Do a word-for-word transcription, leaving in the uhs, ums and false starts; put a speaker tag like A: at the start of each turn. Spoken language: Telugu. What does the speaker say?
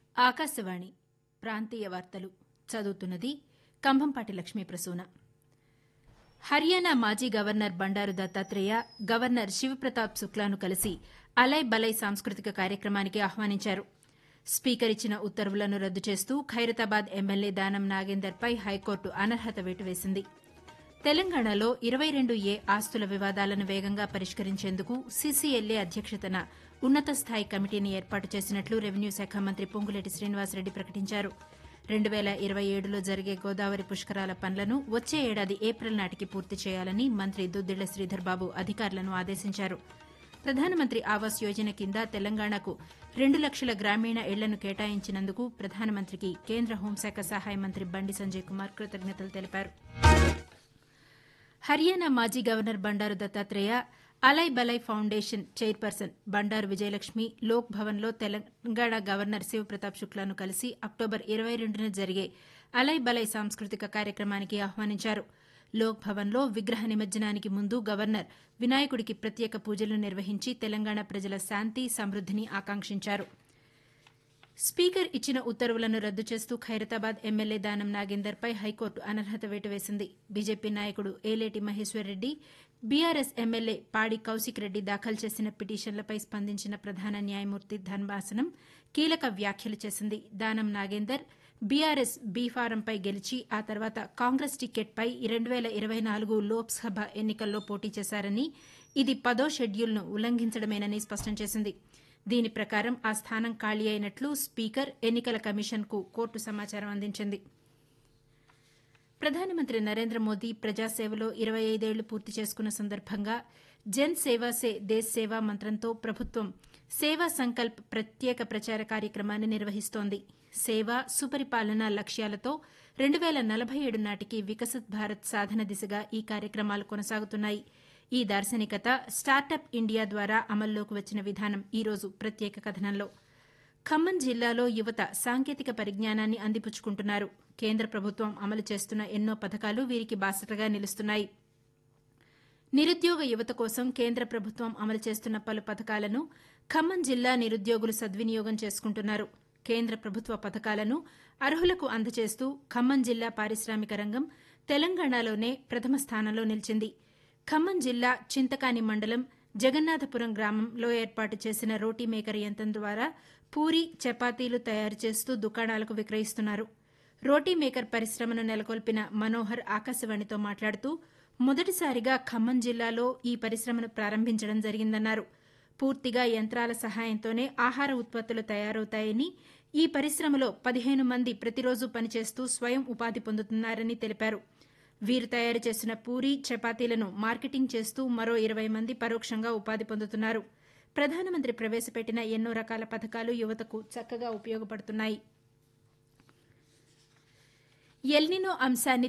A: ఆకాశవాణి ప్రాంతీయ వార్తలు చదువుతున్నది కంభంపాటి లక్ష్మీ ప్రసూన. హర్యానా మాజీ గవర్నర్ బండారు దత్తాత్రేయ గవర్నర్ శివప్రతాప్ శుక్లాను కలిసి అలయ్ బలయ్ సాంస్కృతిక కార్యక్రమానికి ఆహ్వానించారు. స్పీకర్ ఇచ్చిన ఉత్తర్వులను రద్దు చేస్తూ ఖైరతాబాద్ ఎమ్మెల్యే దానం నాగేందర్పై హైకోర్టు అనర్హత వేటు వేసింది. తెలంగాణలో ఇరవై రెండు ఏ ఆస్తుల వివాదాలను వేగంగా పరిష్కరించేందుకు సీసీఎల్ఏ అధ్యక్షతన ఉన్నత స్థాయి కమిటీని ఏర్పాటు చేసినట్లు రెవెన్యూ శాఖ మంత్రి పొంగులేటి శ్రీనివాసరెడ్డి ప్రకటించారు. రెండు పేల ఇరవై ఏడులో జరిగే గోదావరి పుష్కరాల పనులను వచ్చే ఏడాది ఏప్రిల్ నాటికి పూర్తి చేయాలని మంత్రి దుద్దిళ్ల శ్రీధర్బాబు అధికారులను ఆదేశించారు. ప్రధానమంత్రి ఆవాస్ యోజన కింద తెలంగాణకు రెండు లక్షల గ్రామీణ ఇళ్లను కేటాయించినందుకు ప్రధానమంత్రికి కేంద్ర హోంశాఖ సహాయ మంత్రి బండి సంజయ్ కుమార్ కృతజ్ఞతలు తెలిపారు. హర్యానా మాజీ governor Bandaru Dattatreya Alai Balai foundation chairperson Bandaru Vijayalakshmi Lok భవన్లో తెలంగాణ గవర్నర్ శివప్రతాప్ శుక్లాను కలిసి అక్టోబర్ ఇరవై రెండున జరిగే అలయ్ బలయ్ సాంస్కృతిక కార్యక్రమానికి ఆహ్వానించారు. లోక్ భవన్లో విగ్రహ నిమజ్జనానికి ముందు గవర్నర్ వినాయకుడికి ప్రత్యేక పూజలు నిర్వహించి తెలంగాణ ప్రజల శాంతి సమృద్దిని ఆకాంక్షించారు. స్పీకర్ ఇచ్చిన ఉత్తర్వులను రద్దు చేస్తూ ఖైరతాబాద్ ఎమ్మెల్యే దానం నాగేందర్పై హైకోర్టు అనర్హత వేటు వేసింది. బీజేపీ నాయకుడు ఏలేటి మహేశ్వర్రెడ్డి, బీఆర్ఎస్ ఎమ్మెల్యే పాడి కౌశిక్ రెడ్డి దాఖలు చేసిన పిటిషన్లపై స్పందించిన ప్రధాన న్యాయమూర్తి ధర్మాసనం కీలక వ్యాఖ్యలు చేసింది. దానం నాగేందర్ బీఆర్ఎస్ బీఫారంపై గెలిచి ఆ తర్వాత కాంగ్రెస్ టికెట్పై రెండు పేల ఇరవై నాలుగు లోక్సభ ఎన్నికల్లో పోటీ చేశారని, ఇది పదో షెడ్యూల్ను ఉల్లంఘించడమేనని స్పష్టం చేసింది. దీని ప్రకారం ఆ స్థానం ఖాళీ అయినట్లు స్పీకర్ ఎన్నికల కమిషన్కు కోర్టు సమాచారం అందించింది. ప్రధానమంత్రి నరేంద్ర మోదీ ప్రజాసేవలో ఇరవై ఐదేళ్లు పూర్తి చేసుకున్న సందర్భంగా జన్ సేవా సే దేశ్ సేవా మంత్రంతో ప్రభుత్వం సేవా సంకల్ప్ ప్రత్యేక ప్రచార కార్యక్రమాన్ని నిర్వహిస్తోంది. సేవ, సుపరిపాలన లక్ష్యాలతో రెండు పేల నలభై ఏడు నాటికి వికసిత్ భారత్ సాధన దిశగా ఈ కార్యక్రమాలు కొనసాగుతున్నాయి. ఈ దార్శనికత స్టార్టప్ ఇండియా ద్వారా అమల్లోకి వచ్చిన విధానం ఈ రోజు ప్రత్యేక కథనంలో. ఖమ్మం జిల్లాలో యువత సాంకేతిక పరిజ్ఞానాన్ని అందిపుచ్చుకుంటున్నారు. కేంద్ర ప్రభుత్వం అమలు చేస్తున్న ఎన్నో పథకాలు వీరికి బాసటగా నిలుస్తున్నాయి. నిరుద్యోగ యువత కోసం కేంద్ర ప్రభుత్వం అమలు చేస్తున్న పలు పథకాలను ఖమ్మం జిల్లా నిరుద్యోగులు సద్వినియోగం చేసుకుంటున్నారు. కేంద్ర ప్రభుత్వ పథకాలను అర్హులకు అందజేస్తూ ఖమ్మం జిల్లా పారిశ్రామిక రంగం తెలంగాణలోనే ప్రథమ స్థానంలో నిలిచింది. ఖమ్మం జిల్లా చింతకాని మండలం జగన్నాథపురం గ్రామంలో ఏర్పాటు చేసిన రోటీ మేకర్ యంత్రం ద్వారా పూరీ, చపాతీలు తయారు చేస్తూ దుకాణాలకు విక్రయిస్తున్నారు. రోటీ మేకర్ పరిశ్రమను నెలకొల్పిన మనోహర్ ఆకాశవాణితో మాట్లాడుతూ మొదటిసారిగా ఖమ్మం జిల్లాలో ఈ పరిశ్రమను ప్రారంభించడం జరిగిందన్నారు. పూర్తిగా యంత్రాల సహాయంతోనే ఆహార ఉత్పత్తులు తయారవుతాయని, ఈ పరిశ్రమలో పదిహేను మంది ప్రతిరోజు పనిచేస్తూ స్వయం ఉపాధి పొందుతున్నారని తెలిపారు. వీరు తయారు చేసిన పూరీ, చపాతీలను మార్కెటింగ్ చేస్తూ మరో ఇరవై మంది పరోక్షంగా ఉపాధి పొందుతున్నారు. ప్రధానమంత్రి ప్రవేశపెట్టిన ఎన్నో రకాల పథకాలు యువతకు చక్కగా ఉపయోగపడుతున్నాయి. ఎల్నినో అంశాన్ని